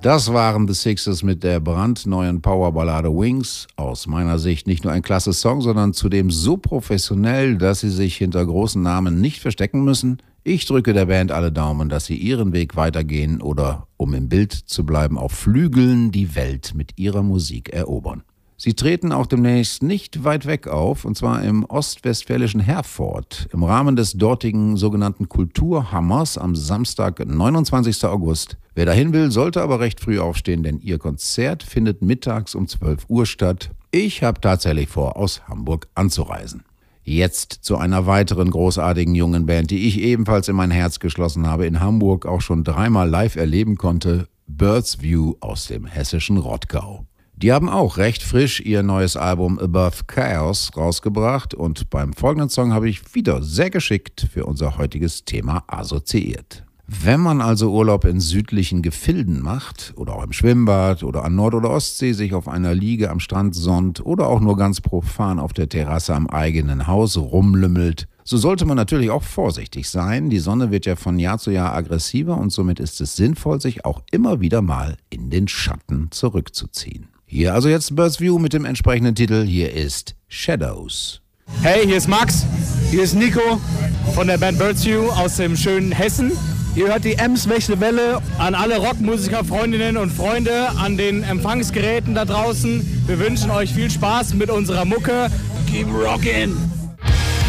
Das waren The Sixers mit der brandneuen Powerballade Wings. Aus meiner Sicht nicht nur ein klasse Song, sondern zudem so professionell, dass sie sich hinter großen Namen nicht verstecken müssen. Ich drücke der Band alle Daumen, dass sie ihren Weg weitergehen oder, um im Bild zu bleiben, auf Flügeln die Welt mit ihrer Musik erobern. Sie treten auch demnächst nicht weit weg auf, und zwar im ostwestfälischen Herford, im Rahmen des dortigen sogenannten Kulturhammers am Samstag, 29. August. Wer dahin will, sollte aber recht früh aufstehen, denn ihr Konzert findet mittags um 12 Uhr statt. Ich habe tatsächlich vor, aus Hamburg anzureisen. Jetzt zu einer weiteren großartigen jungen Band, die ich ebenfalls in mein Herz geschlossen habe, in Hamburg auch schon dreimal live erleben konnte, Birds View aus dem hessischen Rottgau. Die haben auch recht frisch ihr neues Album Above Chaos rausgebracht und beim folgenden Song habe ich wieder sehr geschickt für unser heutiges Thema assoziiert. Wenn man also Urlaub in südlichen Gefilden macht oder auch im Schwimmbad oder an Nord- oder Ostsee sich auf einer Liege am Strand sonnt oder auch nur ganz profan auf der Terrasse am eigenen Haus rumlümmelt, so sollte man natürlich auch vorsichtig sein. Die Sonne wird ja von Jahr zu Jahr aggressiver und somit ist es sinnvoll, sich auch immer wieder mal in den Schatten zurückzuziehen. Hier also jetzt Birds View mit dem entsprechenden Titel. Hier ist Shadows. Hey, hier ist Max, hier ist Nico von der Band Birds View aus dem schönen Hessen. Ihr hört die Ems-Wächte Welle. An alle Rockmusiker, Freundinnen und Freunde, an den Empfangsgeräten da draußen. Wir wünschen euch viel Spaß mit unserer Mucke. Keep rockin'!